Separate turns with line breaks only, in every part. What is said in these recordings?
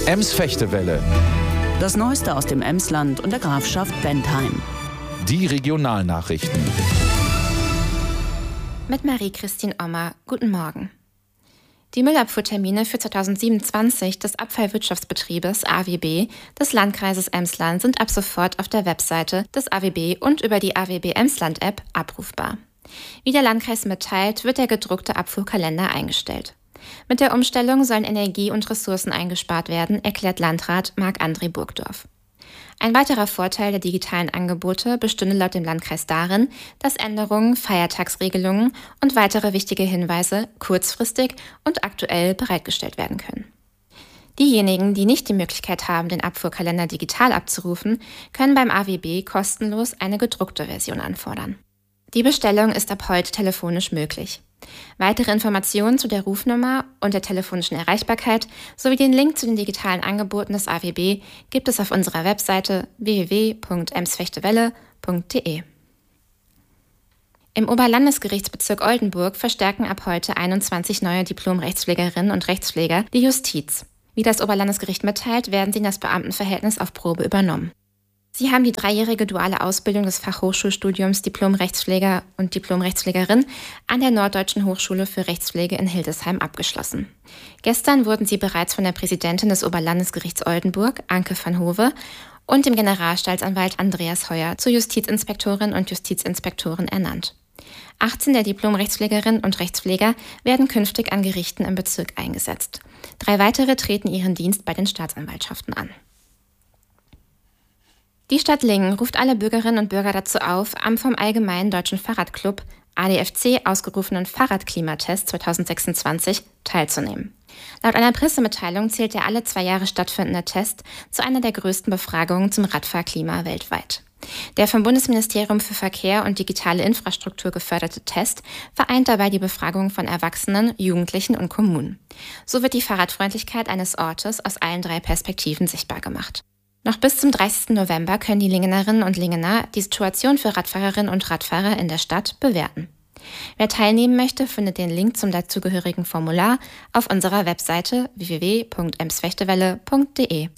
Ems-Fechtewelle.
Das Neueste aus dem Emsland und der Grafschaft Bentheim.
Die Regionalnachrichten.
Mit Marie-Christine Ommer. Guten Morgen. Die Müllabfuhrtermine für 2027 des Abfallwirtschaftsbetriebes AWB des Landkreises Emsland sind ab sofort auf der Webseite des AWB und über die AWB Emsland-App abrufbar. Wie der Landkreis mitteilt, wird der gedruckte Abfuhrkalender eingestellt. Mit der Umstellung sollen Energie und Ressourcen eingespart werden, erklärt Landrat Marc-André Burgdorf. Ein weiterer Vorteil der digitalen Angebote bestünde laut dem Landkreis darin, dass Änderungen, Feiertagsregelungen und weitere wichtige Hinweise kurzfristig und aktuell bereitgestellt werden können. Diejenigen, die nicht die Möglichkeit haben, den Abfuhrkalender digital abzurufen, können beim AWB kostenlos eine gedruckte Version anfordern. Die Bestellung ist ab heute telefonisch möglich. Weitere Informationen zu der Rufnummer und der telefonischen Erreichbarkeit sowie den Link zu den digitalen Angeboten des AWB gibt es auf unserer Webseite www.emsfechtewelle.de. Im Oberlandesgerichtsbezirk Oldenburg verstärken ab heute 21 neue Diplom-Rechtspflegerinnen und Rechtspfleger die Justiz. Wie das Oberlandesgericht mitteilt, werden sie in das Beamtenverhältnis auf Probe übernommen. Sie haben die 3-jährige duale Ausbildung des Fachhochschulstudiums Diplom-Rechtspfleger und Diplom-Rechtspflegerin an der Norddeutschen Hochschule für Rechtspflege in Hildesheim abgeschlossen. Gestern wurden sie bereits von der Präsidentin des Oberlandesgerichts Oldenburg, Anke van Hove, und dem Generalstaatsanwalt Andreas Heuer zur Justizinspektorin und Justizinspektoren ernannt. 18 der Diplom-Rechtspflegerinnen und Rechtspfleger werden künftig an Gerichten im Bezirk eingesetzt. 3 weitere treten ihren Dienst bei den Staatsanwaltschaften an. Die Stadt Lingen ruft alle Bürgerinnen und Bürger dazu auf, am vom Allgemeinen Deutschen Fahrradclub ADFC ausgerufenen Fahrradklimatest 2026 teilzunehmen. Laut einer Pressemitteilung zählt der alle 2 Jahre stattfindende Test zu einer der größten Befragungen zum Radfahrklima weltweit. Der vom Bundesministerium für Verkehr und digitale Infrastruktur geförderte Test vereint dabei die Befragung von Erwachsenen, Jugendlichen und Kommunen. So wird die Fahrradfreundlichkeit eines Ortes aus allen 3 Perspektiven sichtbar gemacht. Noch bis zum 30. November können die Lingenerinnen und Lingener die Situation für Radfahrerinnen und Radfahrer in der Stadt bewerten. Wer teilnehmen möchte, findet den Link zum dazugehörigen Formular auf unserer Webseite www.emsfechtewelle.de.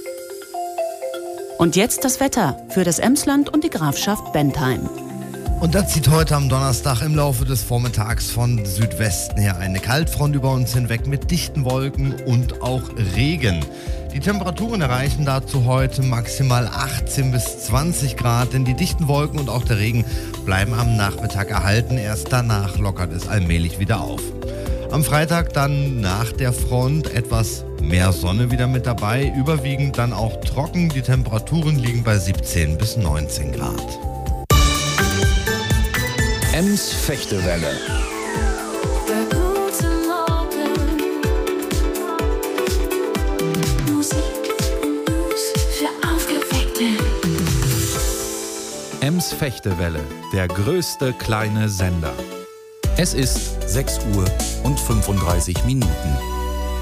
Und jetzt das Wetter für das Emsland und die Grafschaft Bentheim.
Und das zieht heute am Donnerstag im Laufe des Vormittags von Südwesten her eine Kaltfront über uns hinweg mit dichten Wolken und auch Regen. Die Temperaturen erreichen dazu heute maximal 18 bis 20 Grad, denn die dichten Wolken und auch der Regen bleiben am Nachmittag erhalten. Erst danach lockert es allmählich wieder auf. Am Freitag dann nach der Front etwas mehr Sonne wieder mit dabei, überwiegend dann auch trocken. Die Temperaturen liegen bei 17 bis 19 Grad.
Ems-Fechtewelle. Ems-Fechtewelle, der größte kleine Sender. Es ist
6 Uhr und 35 Minuten.